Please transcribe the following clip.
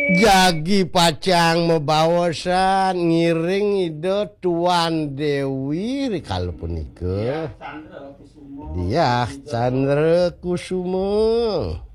Jagi pacang mebawasan ngiring ide Tuan Dewi kalau punika. Dia Chandra Kusuma.